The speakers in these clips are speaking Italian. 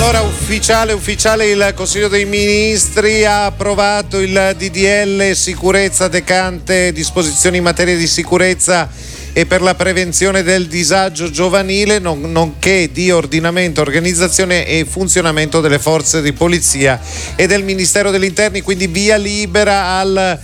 Allora, ufficiale, il Consiglio dei Ministri ha approvato il DDL sicurezza recante disposizioni in materia di sicurezza e per la prevenzione del disagio giovanile, nonché di ordinamento, organizzazione e funzionamento delle forze di polizia e del Ministero degli Interni, quindi via libera al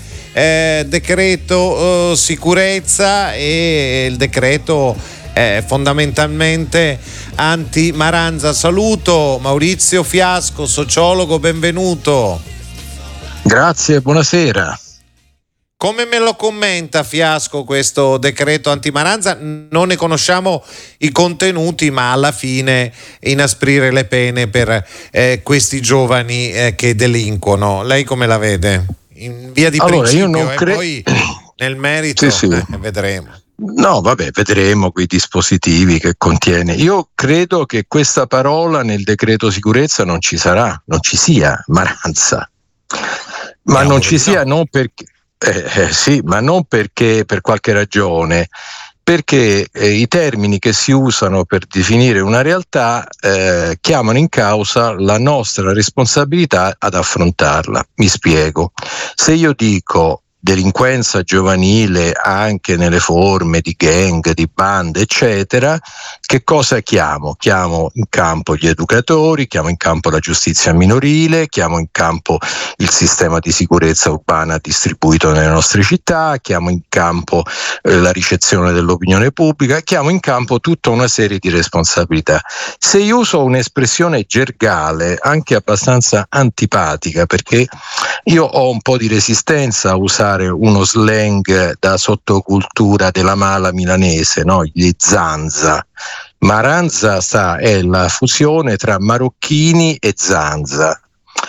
decreto sicurezza, e il decreto fondamentalmente anti-Maranza. Saluto Maurizio Fiasco, sociologo, benvenuto. Grazie, buonasera. Come me lo commenta Fiasco questo decreto anti-Maranza? Non ne conosciamo i contenuti, ma alla fine inasprire le pene per questi giovani che delinquono. Lei come la vede? In via di principio, io non poi nel merito sì. Vedremo. No, vabbè, vedremo quei dispositivi che contiene. Io credo che questa parola nel decreto sicurezza non ci sia Maranza. Ma non ci sia non perché ma non perché per qualche ragione, perché i termini che si usano per definire una realtà chiamano in causa la nostra responsabilità ad affrontarla. Mi spiego. Se io dico delinquenza giovanile anche nelle forme di gang, di bande, eccetera, che cosa chiamo? Chiamo in campo gli educatori, chiamo in campo la giustizia minorile, chiamo in campo il sistema di sicurezza urbana distribuito nelle nostre città, chiamo in campo la ricezione dell'opinione pubblica, chiamo in campo tutta una serie di responsabilità. Se io uso un'espressione gergale, anche abbastanza antipatica, perché io ho un po' di resistenza a usare uno slang da sottocultura della mala milanese, no? Gli zanza. Maranza è la fusione tra marocchini e zanza.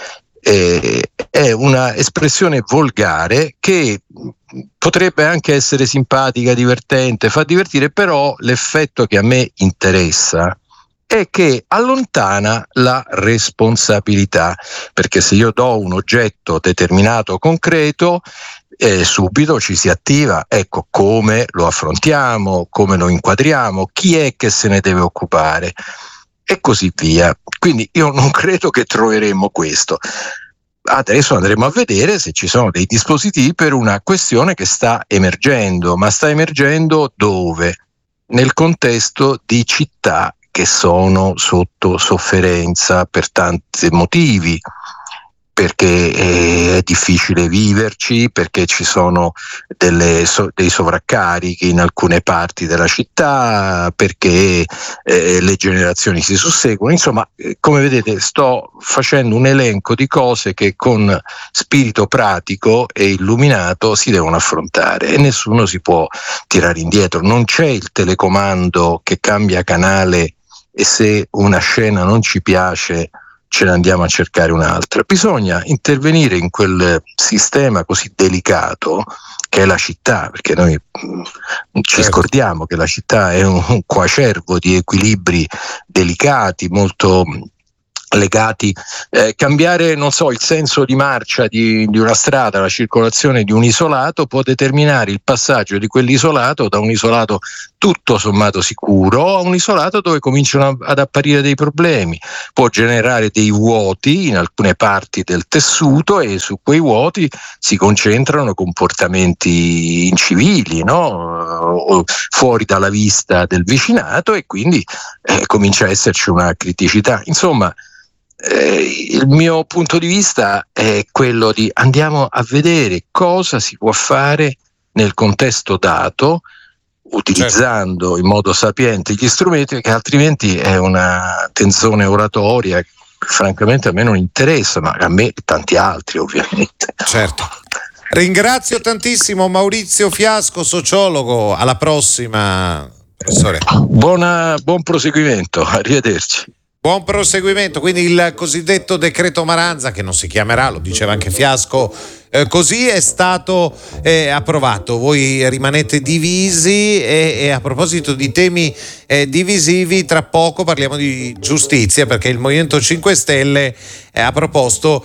È una espressione volgare che potrebbe anche essere simpatica, divertente, fa divertire, però l'effetto che a me interessa è che allontana la responsabilità, perché se io do un oggetto determinato concreto, subito ci si attiva, ecco, come lo affrontiamo, come lo inquadriamo, chi è che se ne deve occupare e così via. Quindi io non credo che troveremo questo. Adesso andremo a vedere se ci sono dei dispositivi per una questione che sta emergendo, ma sta emergendo dove? Nel contesto di città che sono sotto sofferenza per tanti motivi, perché è difficile viverci, perché ci sono dei sovraccarichi in alcune parti della città, perché le generazioni si susseguono. Insomma, come vedete, sto facendo un elenco di cose che con spirito pratico e illuminato si devono affrontare e nessuno si può tirare indietro. Non c'è il telecomando che cambia canale e se una scena non ci piace ce ne andiamo a cercare un'altra. Bisogna intervenire in quel sistema così delicato che è la città, perché noi ci scordiamo che la città è un coacervo di equilibri delicati, molto legati, cambiare, non so, il senso di marcia di una strada, la circolazione di un isolato può determinare il passaggio di quell'isolato da un isolato tutto sommato sicuro a un isolato dove cominciano ad apparire dei problemi, può generare dei vuoti in alcune parti del tessuto e su quei vuoti si concentrano comportamenti incivili, no? Fuori dalla vista del vicinato e quindi comincia a esserci una criticità. Insomma, il mio punto di vista è quello di andiamo a vedere cosa si può fare nel contesto dato, utilizzando in modo sapiente gli strumenti, che altrimenti è una tenzone oratoria che francamente a me non interessa, ma a me e tanti altri ovviamente. Certo. Ringrazio tantissimo Maurizio Fiasco, sociologo. Alla prossima, professore. Buon proseguimento, arrivederci. Buon proseguimento. Quindi il cosiddetto decreto Maranza, che non si chiamerà, lo diceva anche Fiasco, Così è stato approvato. Voi rimanete divisi e a proposito di temi divisivi, tra poco parliamo di giustizia, perché il Movimento 5 Stelle ha proposto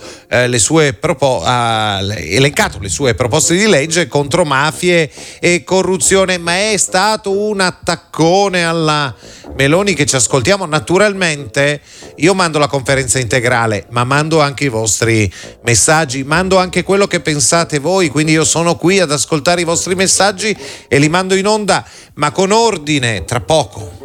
ha elencato le sue proposte di legge contro mafie e corruzione, ma è stato un attaccone alla Meloni che ci ascoltiamo. Naturalmente io mando la conferenza integrale, ma mando anche i vostri messaggi, mando anche quello che pensate voi, quindi io sono qui ad ascoltare i vostri messaggi e li mando in onda, ma con ordine, tra poco.